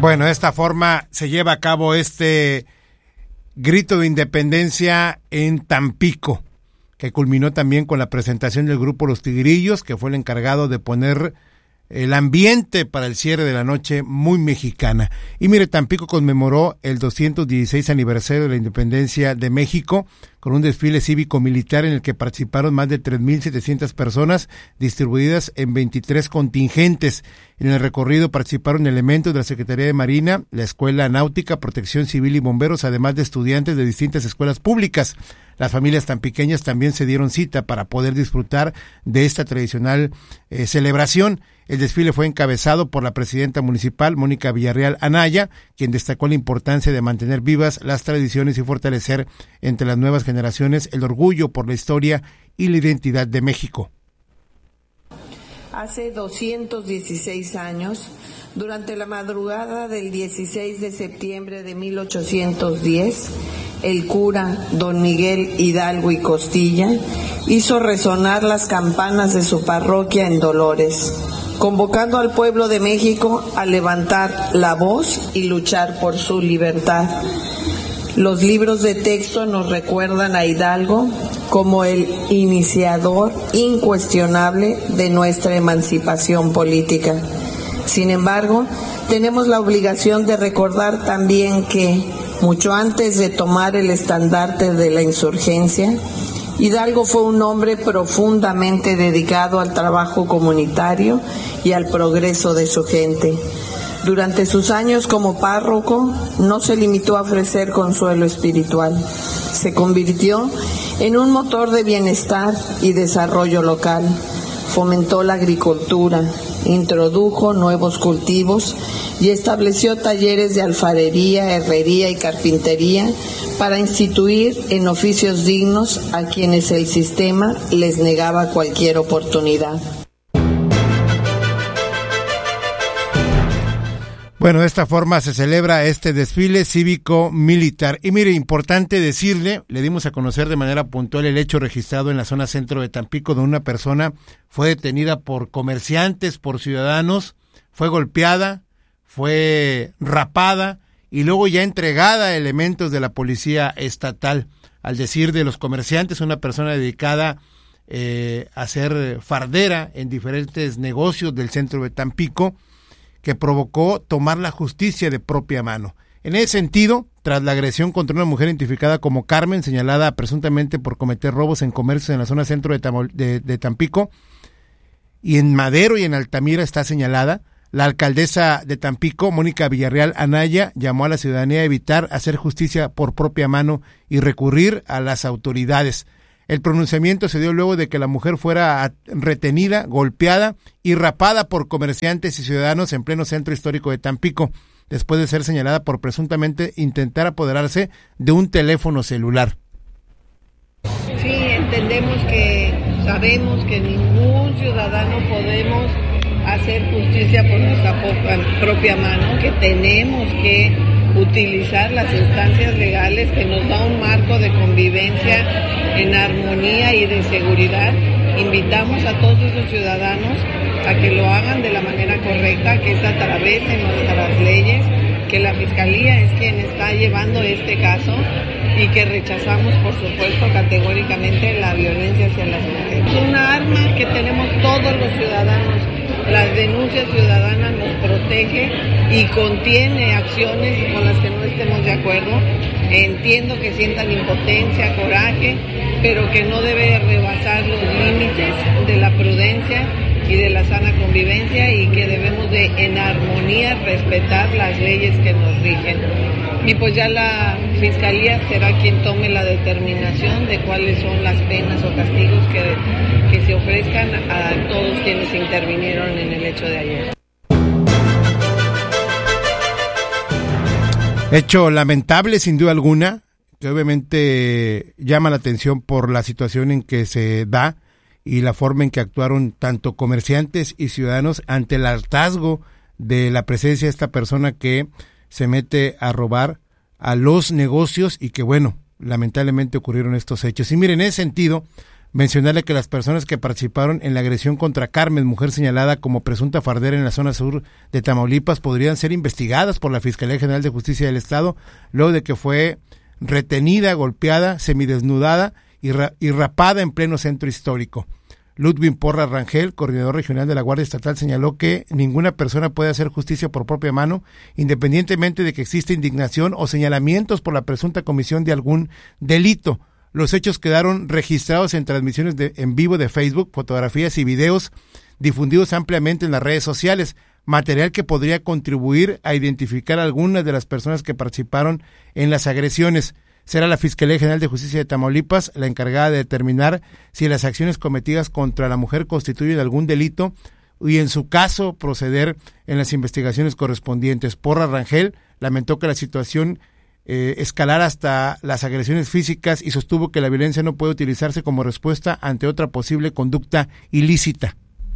Bueno, de esta forma se lleva a cabo este grito de independencia en Tampico, que culminó también con la presentación del grupo Los Tigrillos, que fue el encargado de poner el ambiente para el cierre de la noche muy mexicana. Y mire, Tampico conmemoró el 216 aniversario de la independencia de México con un desfile cívico-militar en el que participaron más de 3,700 personas distribuidas en 23 contingentes. En el recorrido participaron elementos de la Secretaría de Marina, la Escuela Náutica, Protección Civil y Bomberos, además de estudiantes de distintas escuelas públicas. Las familias tampiqueñas también se dieron cita para poder disfrutar de esta tradicional celebración. El desfile fue encabezado por la presidenta municipal, Mónica Villarreal Anaya, quien destacó la importancia de mantener vivas las tradiciones y fortalecer entre las nuevas generaciones el orgullo por la historia y la identidad de México. Hace 216 años, durante la madrugada del 16 de septiembre de 1810, el cura don Miguel Hidalgo y Costilla hizo resonar las campanas de su parroquia en Dolores, convocando al pueblo de México a levantar la voz y luchar por su libertad. Los libros de texto nos recuerdan a Hidalgo como el iniciador incuestionable de nuestra emancipación política. Sin embargo, tenemos la obligación de recordar también que, mucho antes de tomar el estandarte de la insurgencia, Hidalgo fue un hombre profundamente dedicado al trabajo comunitario y al progreso de su gente. Durante sus años como párroco, no se limitó a ofrecer consuelo espiritual. Se convirtió en un motor de bienestar y desarrollo local. Fomentó la agricultura, introdujo nuevos cultivos y estableció talleres de alfarería, herrería y carpintería para instituir en oficios dignos a quienes el sistema les negaba cualquier oportunidad. Bueno, de esta forma se celebra este desfile cívico-militar. Y mire, importante decirle, le dimos a conocer de manera puntual el hecho registrado en la zona centro de Tampico, donde una persona fue detenida por comerciantes, por ciudadanos, fue golpeada, fue rapada y luego ya entregada a elementos de la policía estatal. Al decir de los comerciantes, una persona dedicada a ser fardera en diferentes negocios del centro de Tampico, que provocó tomar la justicia de propia mano. En ese sentido, tras la agresión contra una mujer identificada como Carmen, señalada presuntamente por cometer robos en comercios en la zona centro de Tampico, y en Madero y en Altamira está señalada, la alcaldesa de Tampico, Mónica Villarreal Anaya, llamó a la ciudadanía a evitar hacer justicia por propia mano y recurrir a las autoridades. El pronunciamiento se dio luego de que la mujer fuera retenida, golpeada y rapada por comerciantes y ciudadanos en pleno centro histórico de Tampico, después de ser señalada por presuntamente intentar apoderarse de un teléfono celular. Sí, entendemos sabemos que ningún ciudadano podemos hacer justicia por nuestra propia mano, que tenemos que utilizar las instancias legales que nos da un marco de convivencia en armonía y de seguridad. Invitamos a todos esos ciudadanos a que lo hagan de la manera correcta, que es a través de nuestras leyes, que la Fiscalía es quien está llevando este caso y que rechazamos, por supuesto, categóricamente la violencia hacia las mujeres. Es una arma que tenemos todos los ciudadanos. La denuncia ciudadana nos protege y contiene acciones con las que no estemos de acuerdo. Entiendo que sientan impotencia, coraje, pero que no debe rebasar los límites de la prudencia y de la sana convivencia, y que debemos de, en armonía, respetar las leyes que nos rigen. Y pues ya la Fiscalía será quien tome la determinación de cuáles son las penas o castigos que se ofrezcan a todos quienes intervinieron en el hecho de ayer. Hecho lamentable, sin duda alguna, que obviamente llama la atención por la situación en que se da y la forma en que actuaron tanto comerciantes y ciudadanos ante el hartazgo de la presencia de esta persona que se mete a robar a los negocios y que, bueno, lamentablemente ocurrieron estos hechos. Y miren, en ese sentido, Mencionarle que las personas que participaron en la agresión contra Carmen, mujer señalada como presunta fardera en la zona sur de Tamaulipas, podrían ser investigadas por la Fiscalía General de Justicia del Estado, luego de que fue retenida, golpeada, semidesnudada y rapada en pleno centro histórico. Ludwig Porras Rangel, coordinador regional de la Guardia Estatal, señaló que ninguna persona puede hacer justicia por propia mano, independientemente de que exista indignación o señalamientos por la presunta comisión de algún delito. Los hechos quedaron registrados en transmisiones en vivo de Facebook, fotografías y videos difundidos ampliamente en las redes sociales, material que podría contribuir a identificar a algunas de las personas que participaron en las agresiones. Será la Fiscalía General de Justicia de Tamaulipas la encargada de determinar si las acciones cometidas contra la mujer constituyen algún delito y, en su caso, proceder en las investigaciones correspondientes. Porras Rangel lamentó que la situación escalara hasta las agresiones físicas y sostuvo que la violencia no puede utilizarse como respuesta ante otra posible conducta ilícita.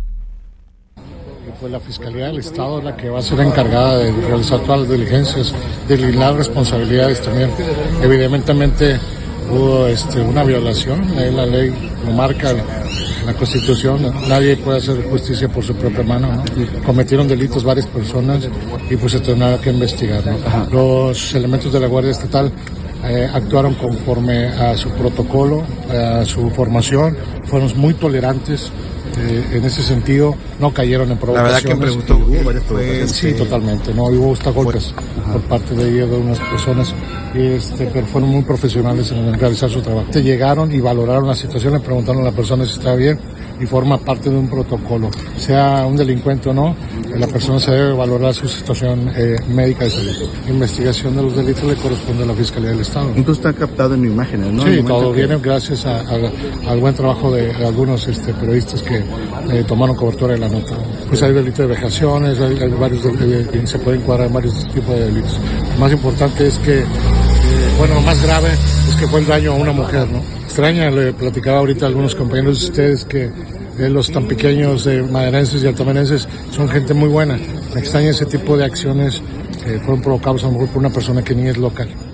Pues la Fiscalía del Estado es la que va a ser encargada de realizar todas las diligencias, de delinear responsabilidades también. Evidentemente hubo una violación, la ley lo marca la Constitución, nadie puede hacer justicia por su propia mano, ¿no? Cometieron delitos varias personas y pues se tendrá que investigar, ¿no? Los elementos de la Guardia Estatal actuaron conforme a su protocolo, a su formación, fueron muy tolerantes. En ese sentido, no cayeron en provocaciones. La verdad que me gustó. Hubo varias provocaciones. Sí, totalmente. No, hubo hasta golpes por parte de ellos, de unas personas, pero fueron muy profesionales en realizar su trabajo. Llegaron y valoraron la situación, le preguntaron a la persona si estaba bien y forma parte de un protocolo. Sea un delincuente o no, la persona se debe valorar su situación médica de salud. Investigación de los delitos le corresponde a la Fiscalía del Estado. Entonces está captado en imágenes, ¿no? Sí, todo viene gracias al buen trabajo de algunos periodistas que tomaron cobertura de la nota. Pues hay delito de vejaciones, hay varios que se pueden encuadrar varios tipos de delitos. Lo más importante es que, lo más grave es que fue el daño a una mujer, ¿no? Extraña, le platicaba ahorita a algunos compañeros de ustedes que los tan pequeños maderenses y altamenenses son gente muy buena. Me extraña ese tipo de acciones que fueron provocados a lo mejor por una persona que ni es local.